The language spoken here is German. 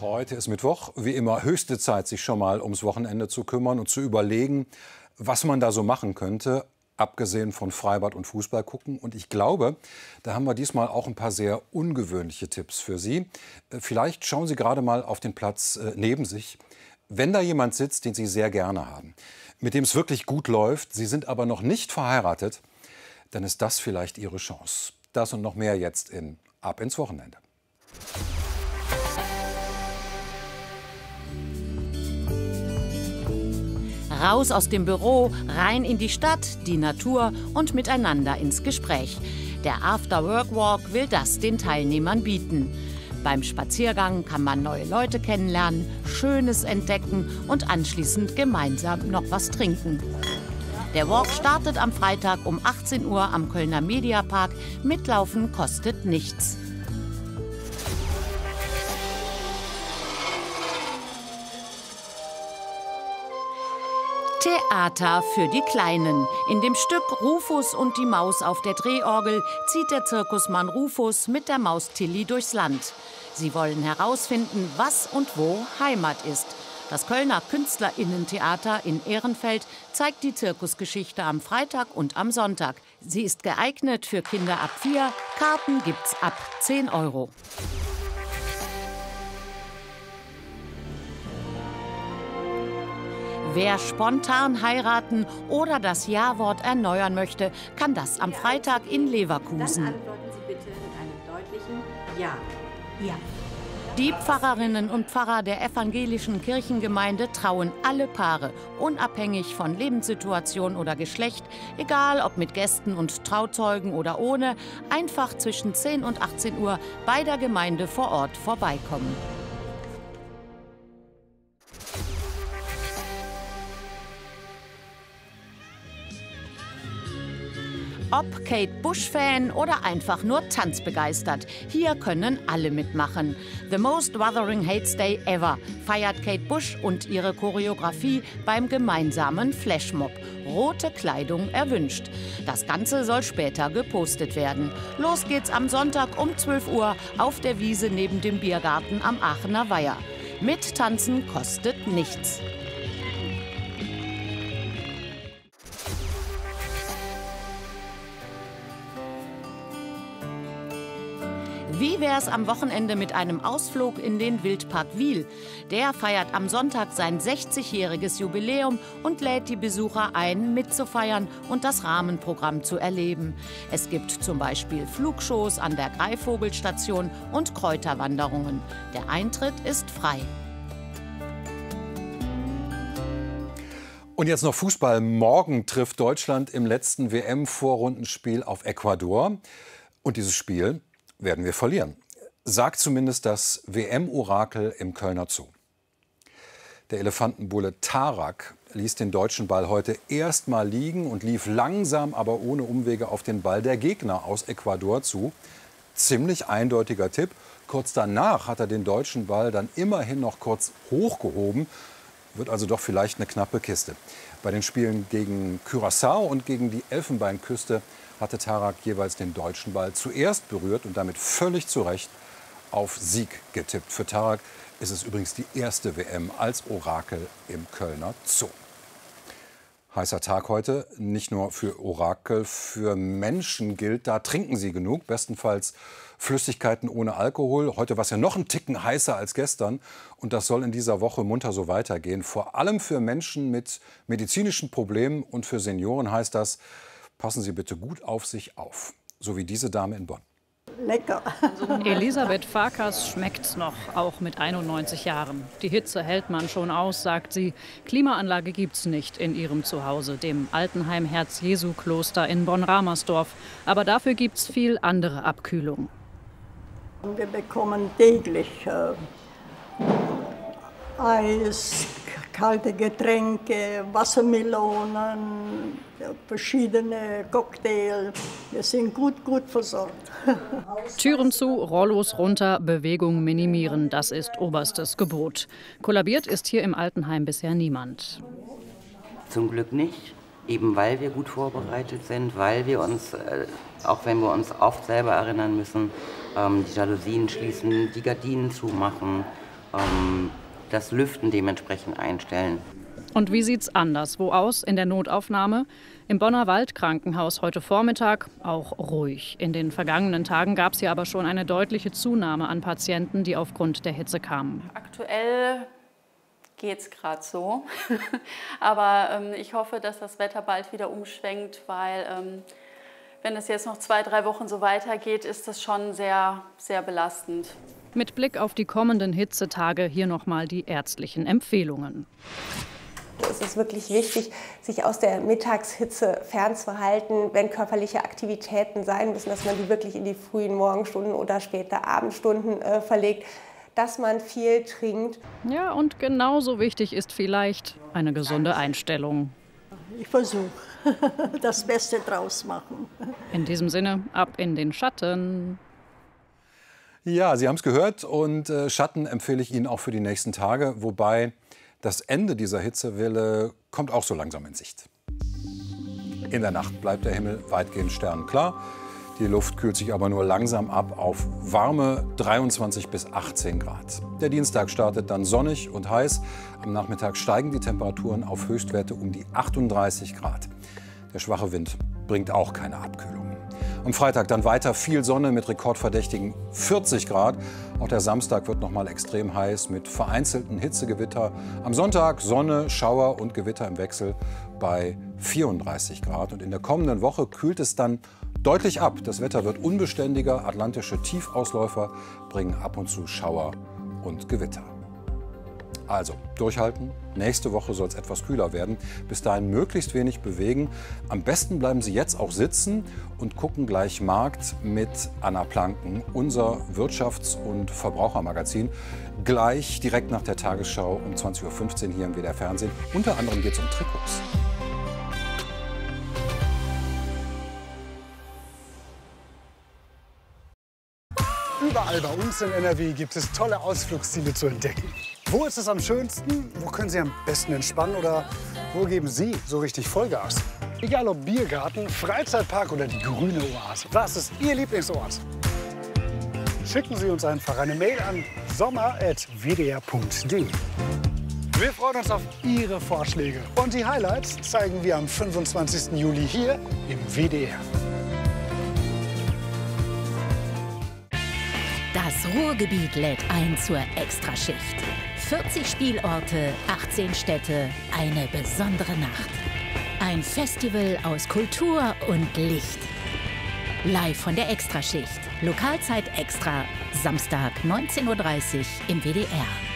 Heute ist Mittwoch. Wie immer höchste Zeit, sich schon mal ums Wochenende zu kümmern und zu überlegen, was man da so machen könnte, abgesehen von Freibad und Fußball gucken. Und ich glaube, da haben wir diesmal auch ein paar sehr ungewöhnliche Tipps für Sie. Vielleicht schauen Sie gerade mal auf den Platz neben sich. Wenn da jemand sitzt, den Sie sehr gerne haben, mit dem es wirklich gut läuft, Sie sind aber noch nicht verheiratet, dann ist das vielleicht Ihre Chance. Das und noch mehr jetzt in Ab ins Wochenende. Raus aus dem Büro, rein in die Stadt, die Natur und miteinander ins Gespräch. Der After-Work-Walk will das den Teilnehmern bieten. Beim Spaziergang kann man neue Leute kennenlernen, Schönes entdecken und anschließend gemeinsam noch was trinken. Der Walk startet am Freitag um 18 Uhr am Kölner Mediapark. Mitlaufen kostet nichts. Theater für die Kleinen. In dem Stück Rufus und die Maus auf der Drehorgel zieht der Zirkusmann Rufus mit der Maus Tilly durchs Land. Sie wollen herausfinden, was und wo Heimat ist. Das Kölner KünstlerInnen-Theater in Ehrenfeld zeigt die Zirkusgeschichte am Freitag und am Sonntag. Sie ist geeignet für Kinder ab 4. Karten gibt's ab 10 €. Wer spontan heiraten oder das Ja-Wort erneuern möchte, kann das am Freitag in Leverkusen. Dann antworten Sie bitte mit einem deutlichen Ja. Ja. Die Pfarrerinnen und Pfarrer der evangelischen Kirchengemeinde trauen alle Paare, unabhängig von Lebenssituation oder Geschlecht, egal ob mit Gästen und Trauzeugen oder ohne, einfach zwischen 10 und 18 Uhr bei der Gemeinde vor Ort vorbeikommen. Ob Kate Bush-Fan oder einfach nur tanzbegeistert, hier können alle mitmachen. The Most Wuthering Hates Day Ever feiert Kate Bush und ihre Choreografie beim gemeinsamen Flashmob. Rote Kleidung erwünscht. Das Ganze soll später gepostet werden. Los geht's am Sonntag um 12 Uhr auf der Wiese neben dem Biergarten am Aachener Weiher. Mittanzen kostet nichts. Wie wär's am Wochenende mit einem Ausflug in den Wildpark Wil? Der feiert am Sonntag sein 60-jähriges Jubiläum und lädt die Besucher ein, mitzufeiern und das Rahmenprogramm zu erleben. Es gibt zum Beispiel Flugshows an der Greifvogelstation und Kräuterwanderungen. Der Eintritt ist frei. Und jetzt noch Fußball. Morgen trifft Deutschland im letzten WM-Vorrundenspiel auf Ecuador. Und dieses Spiel werden wir verlieren, sagt zumindest das WM-Orakel im Kölner Zoo. Der Elefantenbulle Tarak ließ den deutschen Ball heute erst mal liegen und lief langsam, aber ohne Umwege auf den Ball der Gegner aus Ecuador zu. Ziemlich eindeutiger Tipp. Kurz danach hat er den deutschen Ball dann immerhin noch kurz hochgehoben. Wird also doch vielleicht eine knappe Kiste. Bei den Spielen gegen Curaçao und gegen die Elfenbeinküste hatte Tarak jeweils den deutschen Ball zuerst berührt und damit völlig zu Recht auf Sieg getippt. Für Tarak ist es übrigens die erste WM als Orakel im Kölner Zoo. Heißer Tag heute, nicht nur für Orakel, für Menschen gilt, da trinken sie genug, bestenfalls Flüssigkeiten ohne Alkohol. Heute war es ja noch ein Ticken heißer als gestern und das soll in dieser Woche munter so weitergehen. Vor allem für Menschen mit medizinischen Problemen und für Senioren heißt das, passen Sie bitte gut auf sich auf, so wie diese Dame in Bonn. Lecker. Elisabeth Farkas schmeckt's noch, auch mit 91 Jahren. Die Hitze hält man schon aus, sagt sie. Klimaanlage gibt's nicht in ihrem Zuhause, dem Altenheim Herz-Jesu-Kloster in Bonn-Ramersdorf. Aber dafür gibt's viel andere Abkühlung. Wir bekommen täglich Eis, kalte Getränke, Wassermelonen, verschiedene Cocktails. Wir sind gut versorgt. Türen zu, Rollos runter, Bewegung minimieren, das ist oberstes Gebot. Kollabiert ist hier im Altenheim bisher niemand. Zum Glück nicht, eben weil wir gut vorbereitet sind, weil wir uns, auch wenn wir uns oft selber erinnern müssen, die Jalousien schließen, die Gardinen zumachen, das Lüften dementsprechend einstellen. Und wie sieht's anderswo aus in der Notaufnahme? Im Bonner Waldkrankenhaus heute Vormittag auch ruhig. In den vergangenen Tagen gab es hier aber schon eine deutliche Zunahme an Patienten, die aufgrund der Hitze kamen. Aktuell geht's gerade so. Aber ich hoffe, dass das Wetter bald wieder umschwenkt, weil wenn es jetzt noch 2-3 Wochen so weitergeht, ist das schon sehr, sehr belastend. Mit Blick auf die kommenden Hitzetage hier nochmal die ärztlichen Empfehlungen. Es ist wirklich wichtig, sich aus der Mittagshitze fernzuhalten, wenn körperliche Aktivitäten sein müssen, dass man die wirklich in die frühen Morgenstunden oder später Abendstunden verlegt, dass man viel trinkt. Ja, und genauso wichtig ist vielleicht eine gesunde Einstellung. Ich versuche, das Beste draus machen. In diesem Sinne, ab in den Schatten. Ja, Sie haben es gehört und Schatten empfehle ich Ihnen auch für die nächsten Tage, wobei das Ende dieser Hitzewelle kommt auch so langsam in Sicht. In der Nacht bleibt der Himmel weitgehend sternklar. Die Luft kühlt sich aber nur langsam ab auf warme 23 bis 18 Grad. Der Dienstag startet dann sonnig und heiß. Am Nachmittag steigen die Temperaturen auf Höchstwerte um die 38 Grad. Der schwache Wind bringt auch keine Abkühlung. Am Freitag dann weiter viel Sonne mit rekordverdächtigen 40 Grad. Auch der Samstag wird noch mal extrem heiß mit vereinzelten Hitzegewitter. Am Sonntag Sonne, Schauer und Gewitter im Wechsel bei 34 Grad. Und in der kommenden Woche kühlt es dann deutlich ab. Das Wetter wird unbeständiger. Atlantische Tiefausläufer bringen ab und zu Schauer und Gewitter. Also durchhalten. Nächste Woche soll es etwas kühler werden. Bis dahin möglichst wenig bewegen. Am besten bleiben Sie jetzt auch sitzen und gucken gleich Markt mit Anna Planken, unser Wirtschafts- und Verbrauchermagazin. Gleich direkt nach der Tagesschau um 20:15 Uhr hier im WDR Fernsehen. Unter anderem geht es um Trikots. Überall bei uns in NRW gibt es tolle Ausflugsziele zu entdecken. Wo ist es am schönsten? Wo können Sie am besten entspannen? Oder wo geben Sie so richtig Vollgas? Egal ob Biergarten, Freizeitpark oder die grüne Oase. Was ist Ihr Lieblingsort? Schicken Sie uns einfach eine Mail an sommer@wdr.de. Wir freuen uns auf Ihre Vorschläge. Und die Highlights zeigen wir am 25. Juli hier im WDR. Das Ruhrgebiet lädt ein zur Extraschicht. 40 Spielorte, 18 Städte, eine besondere Nacht. Ein Festival aus Kultur und Licht. Live von der Extraschicht. Lokalzeit extra. Samstag 19:30 Uhr im WDR.